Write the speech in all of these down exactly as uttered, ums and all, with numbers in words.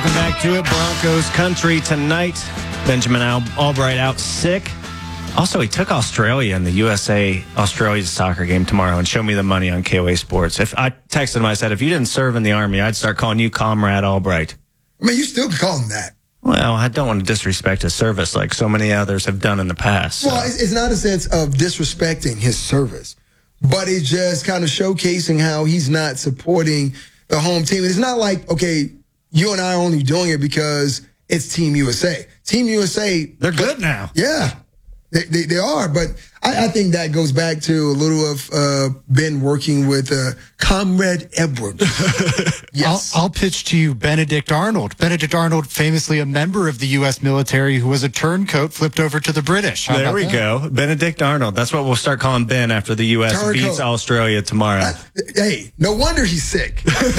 Welcome back to it. Broncos country tonight. Benjamin Al- Albright out sick. Also, he took Australia in the U S A Australia soccer game tomorrow and showed me the money on K O A Sports. If I texted him, I said, if you didn't serve in the Army, I'd start calling you Comrade Albright. I mean, you still can call him that. Well, I don't want to disrespect his service like so many others have done in the past. So. Well, it's not a sense of disrespecting his service, but it's just kind of showcasing how he's not supporting the home team. It's not like, okay, you and I are only doing it because it's Team U S A. Team U S A. They're good now. Yeah, they, they, they are. But I, I think that goes back to a little of uh, Ben working with uh, Comrade Edwards. Yes. I'll, I'll pitch to you Benedict Arnold. Benedict Arnold, famously a member of the U S military who was a turncoat flipped over to the British. How there we that? go. Benedict Arnold. That's what we'll start calling Ben after the U S Turncoat. beats Australia tomorrow. Uh, hey, no wonder he's sick.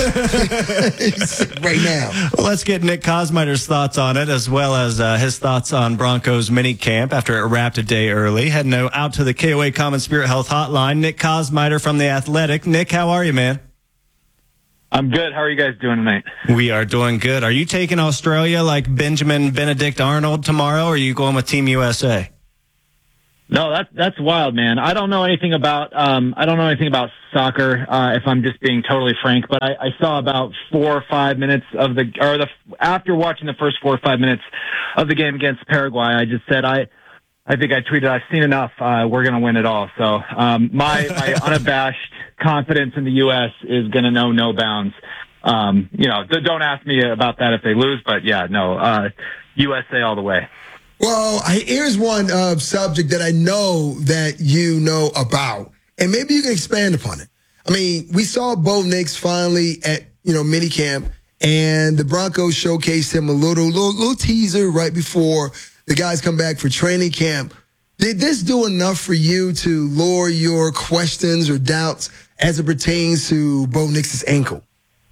He's sick right now. Well, let's get Nick Kosmider's thoughts on it, as well as uh, his thoughts on Broncos mini camp after it wrapped a day early. Heading out to the K O A Common Spirit Health Hotline. Nick Kosmider from The Athletic. Nick, how are you, man? I'm good. How are you guys doing tonight? We are doing good. Are you taking Australia like Benjamin Benedict Arnold tomorrow, or are you going with Team U S A? No, that's that's wild, man. I don't know anything about um, I don't know anything about soccer. Uh, if I'm just being totally frank, but I, I saw about four or five minutes of the or the after watching the first four or five minutes of the game against Paraguay, I just said I. I think I tweeted, I've seen enough. Uh, we're going to win it all. So um, my, my unabashed confidence in the U S is going to know no bounds. Um, you know, th- don't ask me about that if they lose, but yeah, no, uh, U S A all the way. Well, here's one uh, subject that I know that you know about, and maybe you can expand upon it. I mean, we saw Bo Nix finally at, you know, minicamp, and the Broncos showcased him a little, little, little teaser right before the guys come back for training camp. Did this do enough for you to lower your questions or doubts as it pertains to Bo Nix's ankle?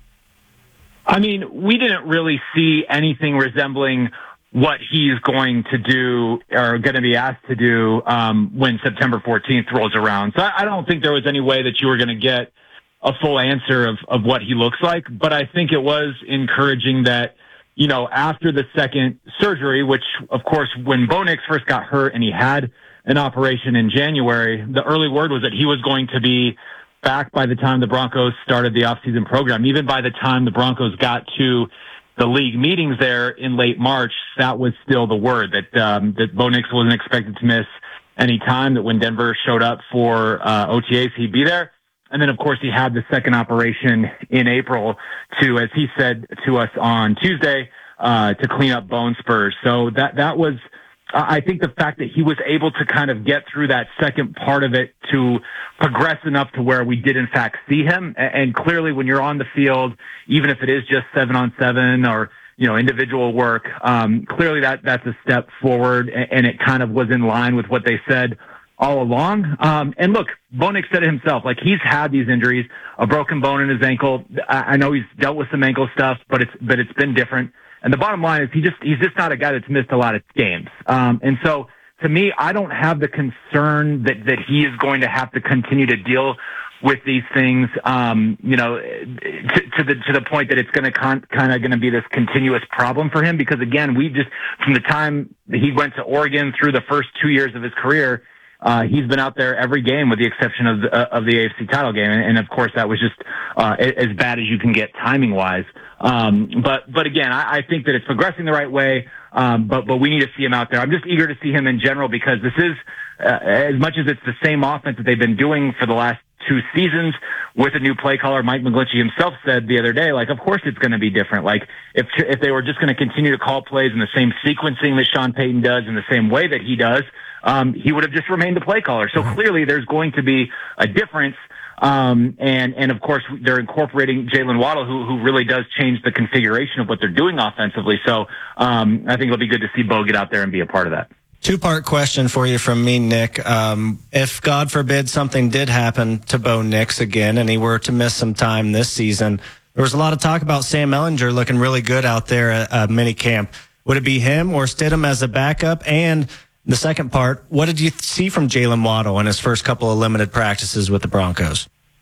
I mean, we didn't really see anything resembling what he's going to do or going to be asked to do um, when September fourteenth rolls around. So I, I don't think there was any way that you were going to get a full answer of, of what he looks like. But I think it was encouraging that, you know, after the second surgery, which, of course, when Bo Nix first got hurt and he had an operation in January, the early word was that he was going to be back by the time the Broncos started the offseason program. Even by the time the Broncos got to the league meetings there in late March, that was still the word, that um, that Bo Nix wasn't expected to miss any time, that when Denver showed up for uh, O T As, he'd be there. And then, of course, he had the second operation in April to, as he said to us on Tuesday, uh, to clean up bone spurs. So that, that was, uh, I think the fact that he was able to kind of get through that second part of it to progress enough to where we did in fact see him. And, and clearly when you're on the field, even if it is just seven on seven or, you know, individual work, um, clearly that, that's a step forward, and, and it kind of was in line with what they said all along. Um, and look, Bo Nix said it himself, like he's had these injuries, a broken bone in his ankle. I, I know he's dealt with some ankle stuff, but it's, but it's been different. And the bottom line is he just, he's just not a guy that's missed a lot of games. Um, and so to me, I don't have the concern that, that he is going to have to continue to deal with these things, um, you know, to, to the, to the point that it's going to con- kind of going to be this continuous problem for him. Because again, we just, from the time he went to Oregon through the first two years of his career, Uh, he's been out there every game with the exception of the, uh, of the A F C title game. And, and of course that was just, uh, as bad as you can get timing wise. Um, but, but again, I, I think that it's progressing the right way. Um, but, but we need to see him out there. I'm just eager to see him in general because this is, uh, as much as it's the same offense that they've been doing for the last two seasons with a new play caller. Mike McGlinchey himself said the other day, like, of course it's going to be different. Like if, if they were just going to continue to call plays in the same sequencing that Sean Payton does in the same way that he does, um, he would have just remained the play caller. So clearly there's going to be a difference. Um, and, and of course they're incorporating Jalen Waddle, who, who really does change the configuration of what they're doing offensively. So, um, I think it'll be good to see Bo get out there and be a part of that. Two-part question for you from me, Nick. Um, if, God forbid, something did happen to Bo Nix again and he were to miss some time this season, there was a lot of talk about Sam Ehlinger looking really good out there at uh, minicamp. Would it be him or Stidham as a backup? And the second part, what did you see from Jalen Waddle in his first couple of limited practices with the Broncos?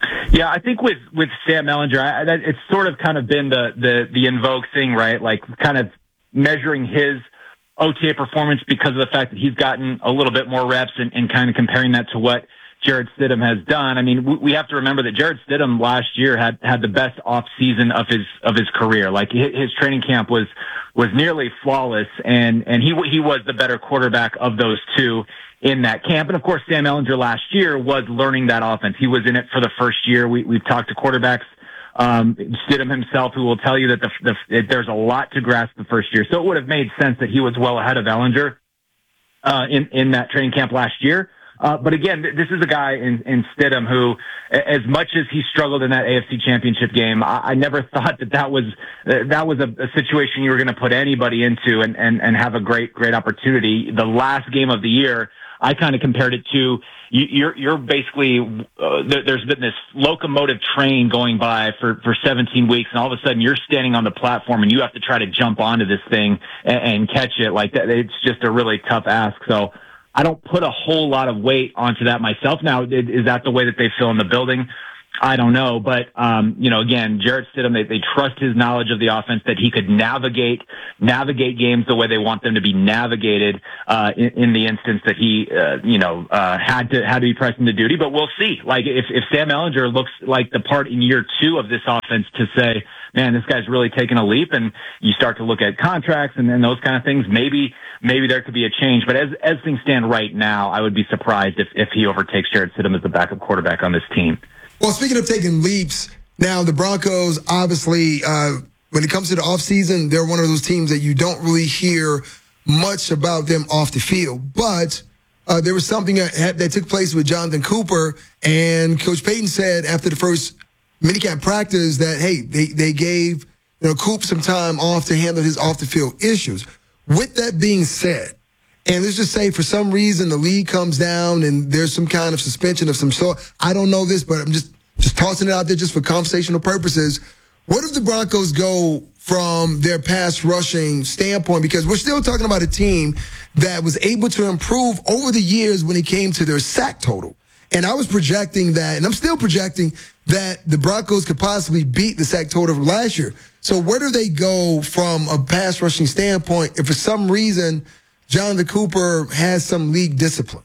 Yeah, I think with, with Sam Ehlinger, I, that, it's sort of kind of been the, the, the in vogue thing, right? Like kind of measuring his O T A performance because of the fact that he's gotten a little bit more reps and, and kind of comparing that to what Jarrett Stidham has done. I mean, we, we have to remember that Jarrett Stidham last year had, had the best off season of his, of his career. Like his, his training camp was, was nearly flawless, and, and he, he was the better quarterback of those two in that camp. And of course, Sam Ehlinger last year was learning that offense. He was in it for the first year. We, we've talked to quarterbacks, um, Stidham himself, who will tell you that the, the, there's a lot to grasp the first year. So it would have made sense that he was well ahead of Ehlinger, uh, in, in that training camp last year. Uh, but again, this is a guy in, in Stidham who, as much as he struggled in that A F C Championship game, I, I never thought that that was uh, that was a, a situation you were going to put anybody into and, and, and have a great, great opportunity. The last game of the year, I kind of compared it to you, you're you're basically uh, there, there's been this locomotive train going by for, for seventeen weeks, and all of a sudden you're standing on the platform and you have to try to jump onto this thing and, and catch it. Like that, it's just a really tough ask. So I don't put a whole lot of weight onto that myself. Now, is that the way that they feel in the building? I don't know. But, um, you know, again, Jarrett Stidham, they, they trust his knowledge of the offense, that he could navigate, navigate games the way they want them to be navigated, uh, in, in the instance that he, uh, you know, uh, had to, had to be pressed into duty. But we'll see. Like, if, if Sam Ehlinger looks like the part in year two of this offense to say, man, this guy's really taken a leap, and you start to look at contracts and, and those kind of things, maybe, maybe there could be a change. But as, as things stand right now, I would be surprised if, if he overtakes Jarrett Stidham as the backup quarterback on this team. Well, speaking of taking leaps, now the Broncos, obviously, uh, when it comes to the offseason, they're one of those teams that you don't really hear much about them off the field. But uh, there was something that, had, that took place with Jonathan Cooper, and Coach Payton said after the first minicamp practice that, hey, they, they gave you know Coop some time off to handle his off-the-field issues. With that being said, and let's just say for some reason the league comes down and there's some kind of suspension of some sort. I don't know this, but I'm just, just tossing it out there just for conversational purposes. What if the Broncos go from their pass rushing standpoint? Because we're still talking about a team that was able to improve over the years when it came to their sack total. And I was projecting that, and I'm still projecting that the Broncos could possibly beat the sack total from last year. So where do they go from a pass rushing standpoint if for some reason Jonathan Cooper has some league discipline?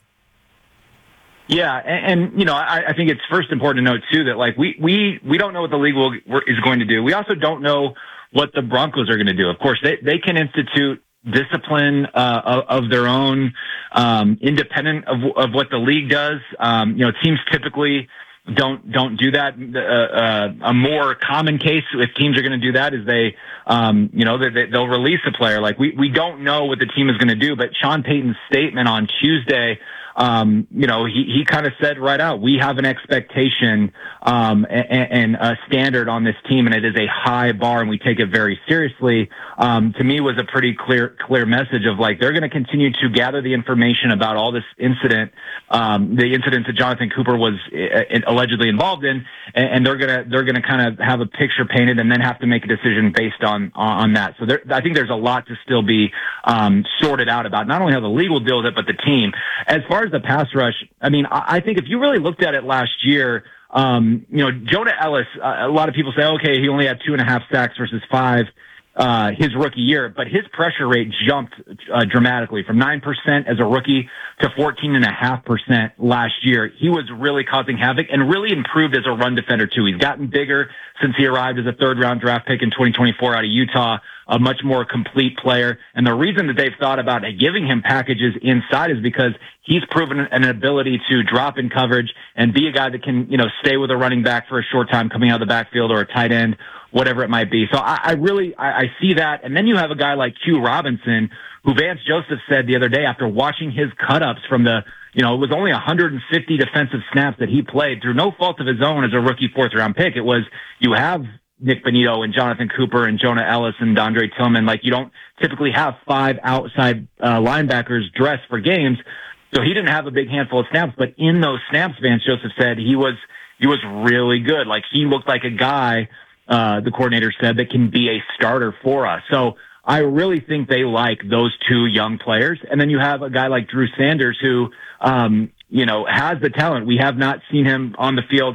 Yeah, and, and you know, I, I think it's first important to note too that like we we we don't know what the league will, is going to do. We also don't know what the Broncos are going to do. Of course, they they can institute discipline uh, of, of their own, um, independent of of what the league does. Um, you know, teams typically don't don't do that. Uh, uh, a more common case if teams are going to do that is they, um, you know, they, they'll release a player. Like we we don't know what the team is going to do, but Sean Payton's statement on Tuesday, um, you know, he he kind of said right out, we have an expectation um, and, and a standard on this team, and it is a high bar, and we take it very seriously. Um, to me, was a pretty clear clear message of like they're going to continue to gather the information about all this incident, um, the incident that Jonathan Cooper was uh, allegedly involved in, and, and they're gonna they're gonna kind of have a picture painted and then have to make a decision based on on that. So there, I think there's a lot to still be um, sorted out about not only how the league will deal with it, but the team. As far as the pass rush, I mean, I, I think if you really looked at it last year, um, you know, Jonah Ellis, uh, a lot of people say, okay, he only had two and a half sacks versus five. Uh, his rookie year, but his pressure rate jumped uh, dramatically from nine percent as a rookie to fourteen point five percent last year. He was really causing havoc and really improved as a run defender too. He's gotten bigger since he arrived as a third round draft pick in twenty twenty-four out of Utah, a much more complete player. And the reason that they've thought about giving him packages inside is because he's proven an ability to drop in coverage and be a guy that can, you know, stay with a running back for a short time coming out of the backfield or a tight end, whatever it might be. So I, I really, I, I see that. And then you have a guy like Q Robinson, who Vance Joseph said the other day after watching his cut-ups from the, you know, it was only one hundred fifty defensive snaps that he played through no fault of his own as a rookie fourth-round pick. It was, you have Nick Bonito and Jonathan Cooper and Jonah Ellis and Dondre Tillman. Like, you don't typically have five outside uh, linebackers dressed for games. So he didn't have a big handful of snaps, but in those snaps, Vance Joseph said he was, he was really good. Like, he looked like a guy, uh, the coordinator said, that can be a starter for us. So I really think they like those two young players. And then you have a guy like Drew Sanders who, um, you know, has the talent. We have not seen him on the field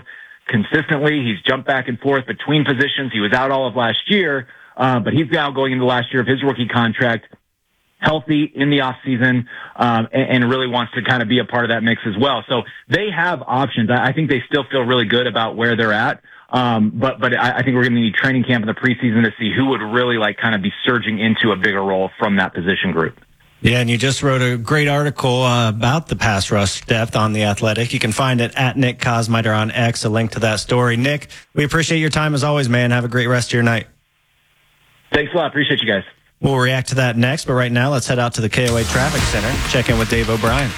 consistently. He's jumped back and forth between positions. He was out all of last year, uh, but he's now going into the last year of his rookie contract, healthy in the offseason, um, and, and really wants to kind of be a part of that mix as well. So they have options. I, I think they still feel really good about where they're at. Um, but, but I, I think we're going to need training camp in the preseason to see who would really like kind of be surging into a bigger role from that position group. Yeah, and you just wrote a great article uh, about the pass rush depth on The Athletic. You can find it at Nick Kosmider on X, a link to that story. Nick, we appreciate your time as always, man. Have a great rest of your night. Thanks a lot. Appreciate you guys. We'll react to that next, but right now let's head out to the K O A Traffic Center, check in with Dave O'Brien.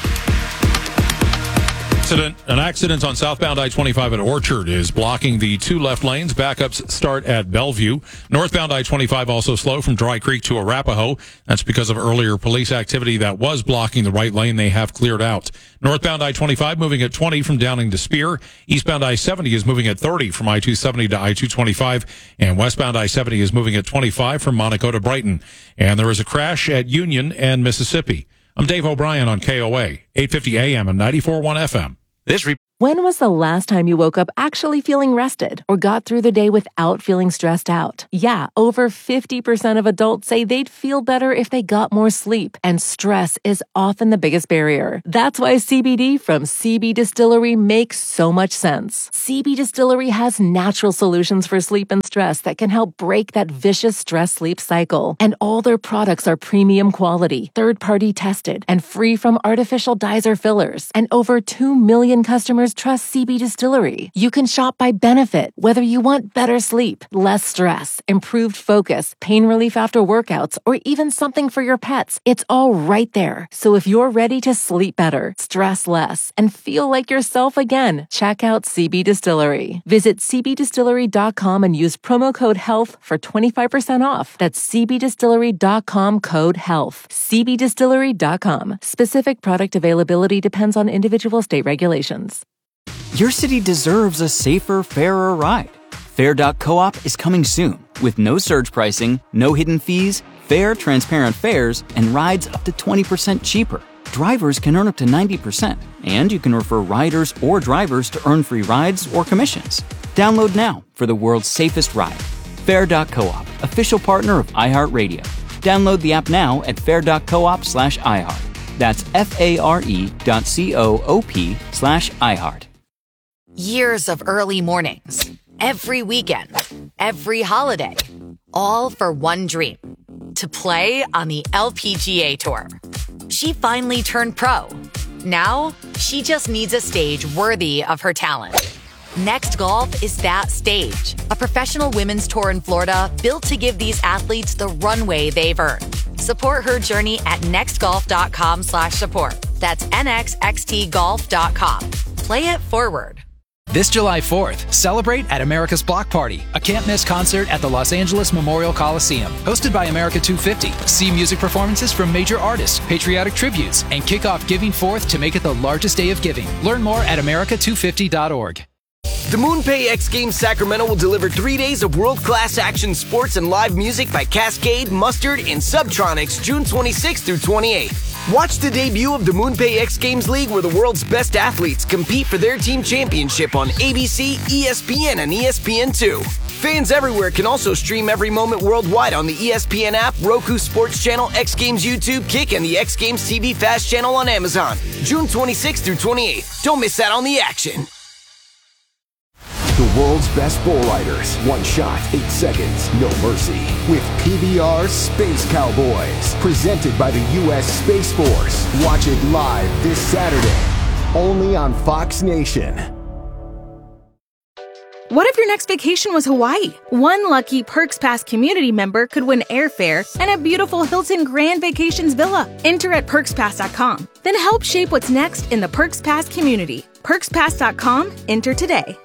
Accident, an accident on southbound I twenty-five at Orchard is blocking the two left lanes. Backups start at Bellevue. Northbound I twenty-five also slow from Dry Creek to Arapahoe. That's because of earlier police activity that was blocking the right lane. They have cleared out. Northbound I twenty-five moving at twenty from Downing to Spear. Eastbound I seventy is moving at thirty from I two seventy to I two twenty-five. And westbound I seventy is moving at twenty-five from Monaco to Brighton. And there is a crash at Union and Mississippi. I'm Dave O'Brien on K O A, eight fifty A M and ninety-four point one F M. This re- When was the last time you woke up actually feeling rested or got through the day without feeling stressed out? Yeah, over fifty percent of adults say they'd feel better if they got more sleep, and stress is often the biggest barrier. That's why C B D from C B Distillery makes so much sense. C B Distillery has natural solutions for sleep and stress that can help break that vicious stress-sleep cycle. And all their products are premium quality, third-party tested, and free from artificial dyes or fillers. And over two million customers trust C B Distillery. You can shop by benefit, whether you want better sleep, less stress, improved focus, pain relief after workouts, or even something for your pets. It's all right there. So if you're ready to sleep better, stress less, and feel like yourself again, check out C B Distillery. Visit c b distillery dot com and use promo code HEALTH for twenty-five percent off. That's c b distillery dot com code HEALTH. c b distillery dot com. Specific product availability depends on individual state regulations. Your city deserves a safer, fairer ride. Fair dot coop is coming soon with no surge pricing, no hidden fees, fair, transparent fares, and rides up to twenty percent cheaper. Drivers can earn up to ninety percent, and you can refer riders or drivers to earn free rides or commissions. Download now for the world's safest ride. Fair dot coop, official partner of iHeartRadio. Download the app now at fair dot coop slash iHeart. That's F-A-R-E dot C-O-O-P slash iHeart. Years of early mornings, every weekend, every holiday, all for one dream, to play on the L P G A Tour. She finally turned pro. Now, she just needs a stage worthy of her talent. Next Golf is that stage, a professional women's tour in Florida built to give these athletes the runway they've earned. Support her journey at nextgolf.com slash support. That's N X X T golf dot com. Play it forward. This July fourth, celebrate at America's Block Party, a can't-miss concert at the Los Angeles Memorial Coliseum. Hosted by America two fifty. See music performances from major artists, patriotic tributes, and kick off Giving Forth to make it the largest day of giving. Learn more at america two fifty dot org. The MoonPay X Games Sacramento will deliver three days of world-class action sports and live music by Cascade, Mustard, and Subtronics June twenty-sixth through twenty-eighth. Watch the debut of the MoonPay X Games League, where the world's best athletes compete for their team championship on A B C, E S P N, and E S P N two. Fans everywhere can also stream every moment worldwide on the E S P N app, Roku Sports Channel, X Games YouTube, Kick, and the X Games T V Fast Channel on Amazon. June twenty-sixth through twenty-eighth. Don't miss out on the action. The world's best bull riders. One shot, eight seconds, no mercy. With P B R Space Cowboys. Presented by the U S Space Force. Watch it live this Saturday. Only on Fox Nation. What if your next vacation was Hawaii? One lucky Perks Pass community member could win airfare and a beautiful Hilton Grand Vacations villa. Enter at perks pass dot com. Then help shape what's next in the Perks Pass community. perks pass dot com. Enter today.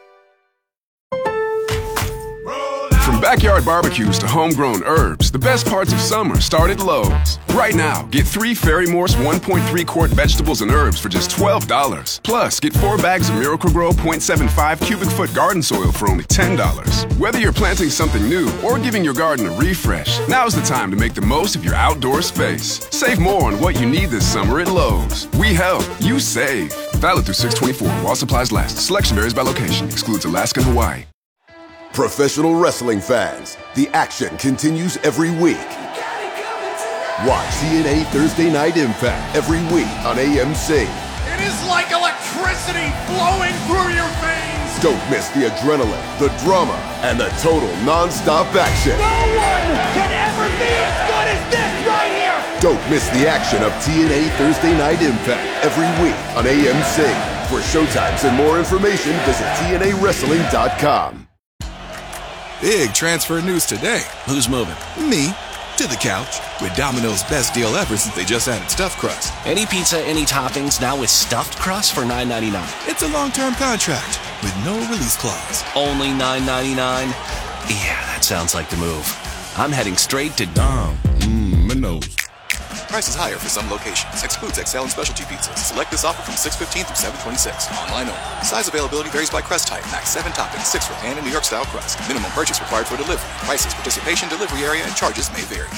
From backyard barbecues to homegrown herbs, the best parts of summer start at Lowe's. Right now, get three Fairy Morse one point three quart vegetables and herbs for just twelve dollars. Plus, get four bags of Miracle-Gro point seven five cubic foot garden soil for only ten dollars. Whether you're planting something new or giving your garden a refresh, now's the time to make the most of your outdoor space. Save more on what you need this summer at Lowe's. We help, you save. Valid through six twenty-four while supplies last. Selection varies by location. Excludes Alaska and Hawaii. Professional wrestling fans, the action continues every week. Watch T N A Thursday Night Impact every week on A M C. It is like electricity flowing through your veins. Don't miss the adrenaline, the drama, and the total non-stop action. No one can ever be as good as this right here. Don't miss the action of T N A Thursday Night Impact every week on A M C. For showtimes and more information, visit T N A wrestling dot com. Big transfer news today. Who's moving? Me. To the couch. With Domino's best deal ever since they just added stuffed crust. Any pizza, any toppings, now with stuffed crust for nine ninety-nine. It's a long-term contract with no release clause. Only nine ninety-nine? Yeah, that sounds like the move. I'm heading straight to Dom. Mmm, Minos. Prices higher for some locations. Excludes X L and specialty pizzas. Select this offer from six fifteen through seven twenty-six. Online only. Size availability varies by crust type. Max seven toppings, six for pan and New York style crust. Minimum purchase required for delivery. Prices, participation, delivery area, and charges may vary.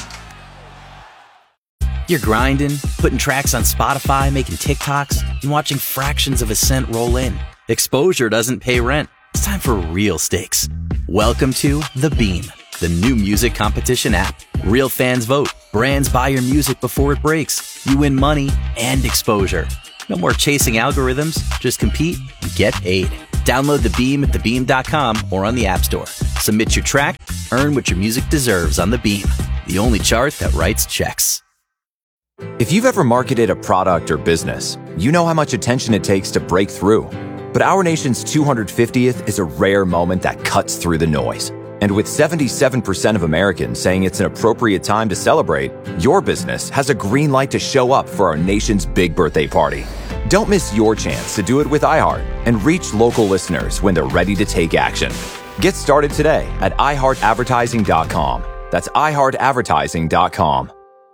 You're grinding, putting tracks on Spotify, making TikToks, and watching fractions of a cent roll in. Exposure doesn't pay rent. It's time for real stakes. Welcome to The Beam, the new music competition app. Real fans vote. Brands buy your music before it breaks. You win money and exposure. No more chasing algorithms. Just compete and get paid. Download The Beam at the beam dot com or on the App Store. Submit your track. Earn what your music deserves on The Beam, the only chart that writes checks. If you've ever marketed a product or business, you know how much attention it takes to break through. But our nation's two hundred fiftieth is a rare moment that cuts through the noise. And with seventy-seven percent of Americans saying it's an appropriate time to celebrate, your business has a green light to show up for our nation's big birthday party. Don't miss your chance to do it with iHeart and reach local listeners when they're ready to take action. Get started today at i heart advertising dot com. That's i heart advertising dot com.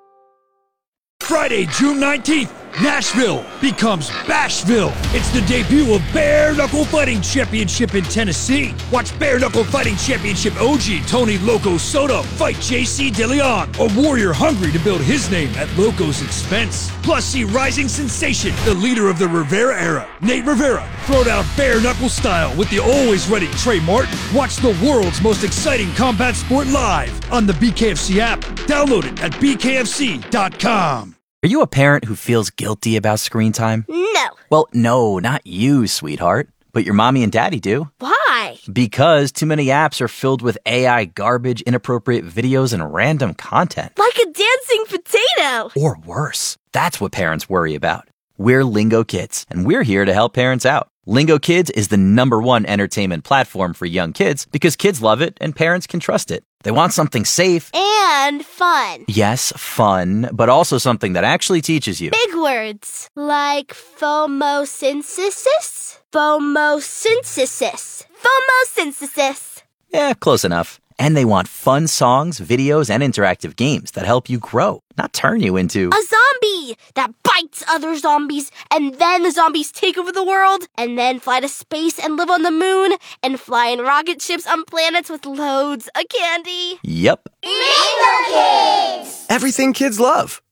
Friday, June nineteenth, Nashville becomes Bashville. It's the debut of Bare Knuckle Fighting Championship in Tennessee. Watch Bare Knuckle Fighting Championship O G Tony Loco Soto fight J C DeLeon, a warrior hungry to build his name at Loco's expense. Plus, see rising sensation, the leader of the Rivera era, Nate Rivera, throw down bare knuckle style with the always ready Trey Martin. Watch the world's most exciting combat sport live on the B K F C app. Download it at b k f c dot com. Are you a parent who feels guilty about screen time? No. Well, no, not you, sweetheart. But your mommy and daddy do. Why? Because too many apps are filled with A I garbage, inappropriate videos, and random content. Like a dancing potato. Or worse. That's what parents worry about. We're Lingo Kids, and we're here to help parents out. Lingo Kids is the number one entertainment platform for young kids because kids love it and parents can trust it. They want something safe. And fun. Yes, fun, but also something that actually teaches you. Big words. Like phomosynthesis? Phomosynthesis. Phomosynthesis. Yeah, close enough. And they want fun songs, videos, and interactive games that help you grow, not turn you into a zombie that bites other zombies, and then the zombies take over the world, and then fly to space and live on the moon, and fly in rocket ships on planets with loads of candy. Yep. Lingo Kids! Everything kids love.